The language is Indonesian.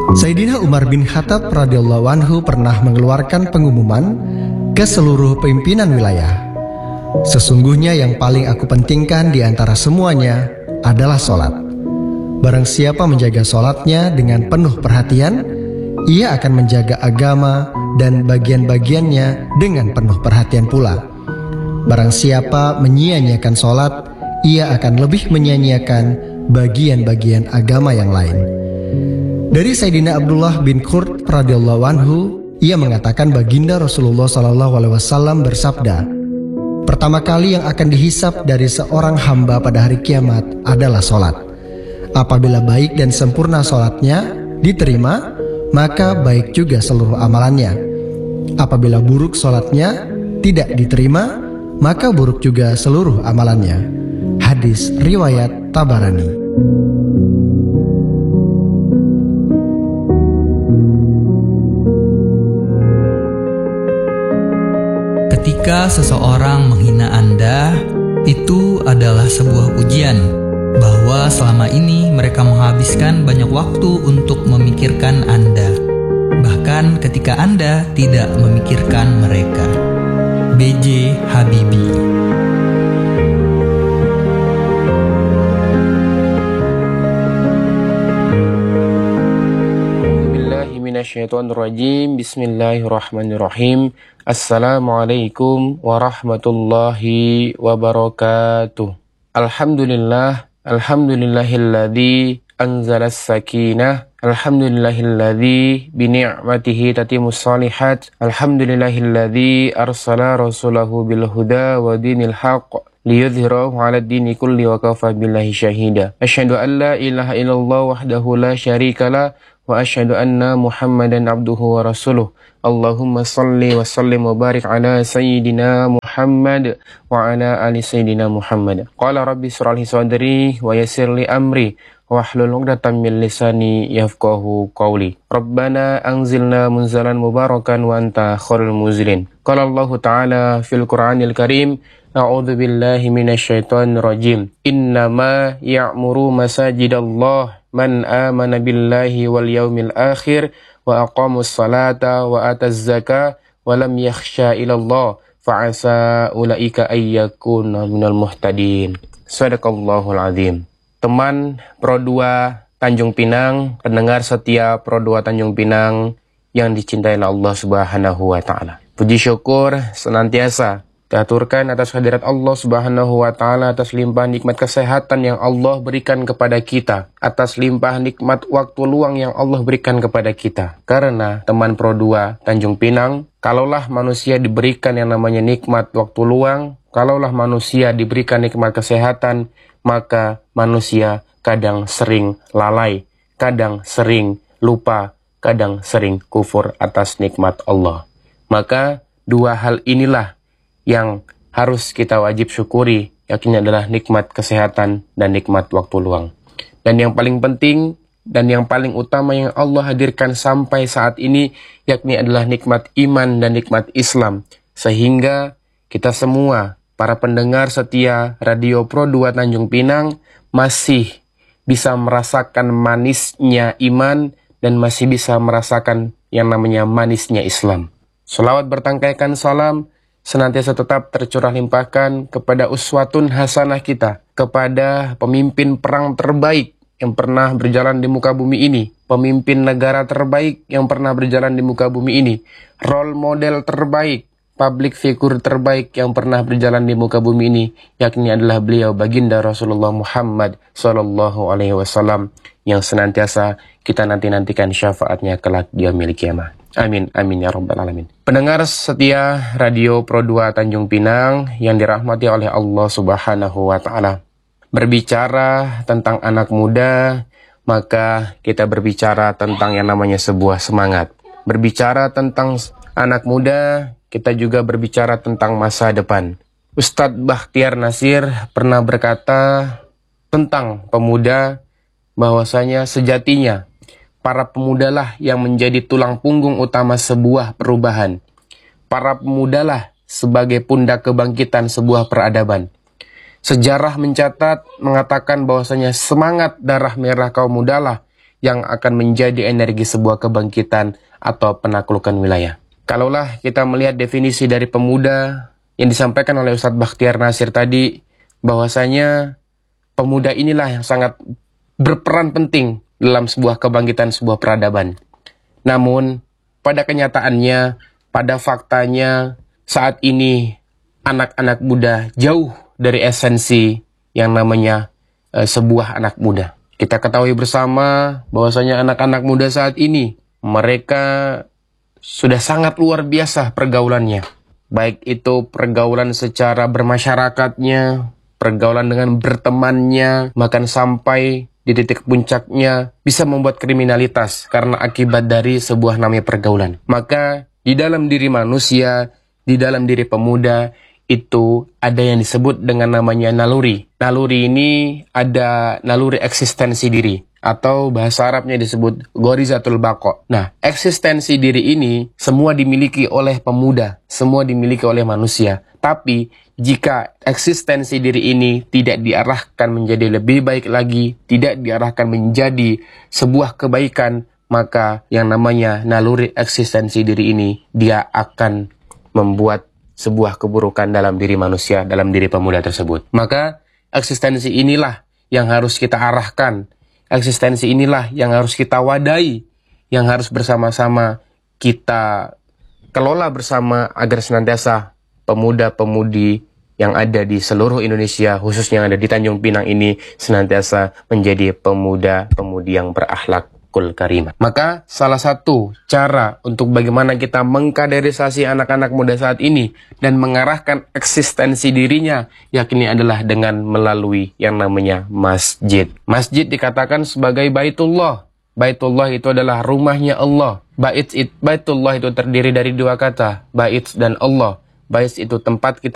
Sayyidina Umar bin Khattab radhiyallahu anhu pernah mengeluarkan pengumuman ke seluruh pimpinan wilayah. Sesungguhnya yang paling aku pentingkan di antara semuanya adalah sholat. Barang siapa menjaga sholatnya dengan penuh perhatian, ia akan menjaga agama dan bagian-bagiannya dengan penuh perhatian pula. Barang siapa menyia-nyiakan sholat, ia akan lebih menyia-nyiakan bagian-bagian agama yang lain. Dari Sayyidina Abdullah bin Qurt radhiyallahu anhu, ia mengatakan baginda Rasulullah SAW bersabda, pertama kali yang akan dihisap dari seorang hamba pada hari kiamat adalah sholat. Apabila baik dan sempurna sholatnya diterima, maka baik juga seluruh amalannya. Apabila buruk sholatnya tidak diterima, maka buruk juga seluruh amalannya. Hadis riwayat Tabarani. Ketika seseorang menghina Anda, itu adalah sebuah ujian bahwa selama ini mereka menghabiskan banyak waktu untuk memikirkan Anda, bahkan ketika Anda tidak memikirkan mereka. B.J. Habibie. Minasyaitonirrajim. Bismillahirrahmanirrahim. Assalamualaikum warahmatullahi wabarakatuh. Alhamdulillahilladzi anzalas sakinah. Alhamdulillahilladzi bini'matihi tatimmus shalihat. Alhamdulillahilladzi arsala rasulahu bil huda wa dinil haqq liyudhhirahu 'alad dini kulli wa kafa billahi syahida. Asyhadu an la ilaha illallah wahdahu la syarikalah wa asyhadu anna Muhammadan abduhu wa rasuluh. Allahumma salli wa sallim wa barik ala sayyidina Muhammad wa ala ali sayyidina Muhammad. Qala rabbi shrah li sadri wa yassir li amri wahlul 'uqdatam min lisani yafqahu qawli. Rabbana anzilna munzalan mubarakan wa anta khairul munzilin. Qala Allah Ta'ala fil Qur'anil Karim, a'udzu billahi minasyaitonir rajim. Innama ya'muru masajidallah man amana billahi wal yaumil akhir wa aqamus salata wa ataz zakah wa lam yakhsha ilallah fa'asa ulaika ayyakuna minal muhtadin. Sadaqallahul azim. Teman Pro 2 Tanjung Pinang, pendengar setia Pro 2 Tanjung Pinang yang dicintai oleh Allah Subhanahu wa taala. Puji syukur senantiasa diaturkan atas hadirat Allah Subhanahu wa taala, atas limpahan nikmat kesehatan yang Allah berikan kepada kita, atas limpahan nikmat waktu luang yang Allah berikan kepada kita. Karena teman Pro 2 Tanjung Pinang, kalaulah manusia diberikan yang namanya nikmat waktu luang, kalaulah manusia diberikan nikmat kesehatan, maka manusia kadang sering lalai, kadang sering lupa, kadang sering kufur atas nikmat Allah. Maka dua hal inilah yang harus kita wajib syukuri, yakni adalah nikmat kesehatan dan nikmat waktu luang. Dan yang paling penting dan yang paling utama yang Allah hadirkan sampai saat ini, yakni adalah nikmat iman dan nikmat Islam. Sehingga kita semua, para pendengar setia Radio Pro 2 Tanjung Pinang, masih bisa merasakan manisnya iman dan masih bisa merasakan yang namanya manisnya Islam. Selawat bertangkaikan salam senantiasa tetap tercurah limpahkan kepada uswatun hasanah kita, kepada pemimpin perang terbaik yang pernah berjalan di muka bumi ini, pemimpin negara terbaik yang pernah berjalan di muka bumi ini, role model terbaik, public figure terbaik yang pernah berjalan di muka bumi ini, yakni adalah beliau baginda Rasulullah Muhammad SAW, yang senantiasa kita nantikan syafaatnya kelak di yaumil qiyamah. Amin, amin ya rabbal alamin. Pendengar setia Radio Pro 2 Tanjung Pinang yang dirahmati oleh Allah Subhanahu wa taala. Berbicara tentang anak muda, maka kita berbicara tentang yang namanya sebuah semangat. Berbicara tentang anak muda, kita juga berbicara tentang masa depan. Ustadz Bakhtiar Nasir pernah berkata tentang pemuda, bahwasanya sejatinya para pemudalah yang menjadi tulang punggung utama sebuah perubahan. Para pemudalah sebagai pundak kebangkitan sebuah peradaban. Sejarah mencatat mengatakan bahwasanya semangat darah merah kaum mudalah yang akan menjadi energi sebuah kebangkitan atau penaklukan wilayah. Kalaulah kita melihat definisi dari pemuda yang disampaikan oleh Ustadz Bakhtiar Nasir tadi, bahwasanya pemuda inilah yang sangat berperan penting dalam sebuah kebangkitan, sebuah peradaban. Namun, pada kenyataannya, pada faktanya, saat ini anak-anak muda jauh dari esensi yang namanya sebuah anak muda. Kita ketahui bersama bahwasanya anak-anak muda saat ini, mereka sudah sangat luar biasa pergaulannya. Baik itu pergaulan secara bermasyarakatnya, pergaulan dengan bertemannya, bahkan sampai di titik puncaknya bisa membuat kriminalitas karena akibat dari sebuah namanya pergaulan. Maka di dalam diri manusia, di dalam diri pemuda, itu ada yang disebut dengan namanya naluri. Naluri ini ada naluri eksistensi diri, atau bahasa Arabnya disebut ghorizatul baqa. Nah, eksistensi diri ini semua dimiliki oleh pemuda, semua dimiliki oleh manusia. Tapi jika eksistensi diri ini tidak diarahkan menjadi lebih baik lagi, tidak diarahkan menjadi sebuah kebaikan, maka yang namanya naluri eksistensi diri ini, dia akan membuat sebuah keburukan dalam diri manusia, dalam diri pemuda tersebut. Maka eksistensi inilah yang harus kita arahkan. Eksistensi inilah yang harus kita wadai, yang harus bersama-sama kita kelola bersama agar senantiasa pemuda-pemudi yang ada di seluruh Indonesia, khususnya yang ada di Tanjung Pinang ini, senantiasa menjadi pemuda-pemudi yang berakhlakul karimah. Maka salah satu cara untuk bagaimana kita mengkaderisasi anak-anak muda saat ini dan mengarahkan eksistensi dirinya, yakni adalah dengan melalui yang namanya masjid. Masjid dikatakan sebagai Baitullah. Baitullah itu adalah rumahnya Allah. Baitullah itu terdiri dari dua kata, bait dan Allah. Bait itu tempat kita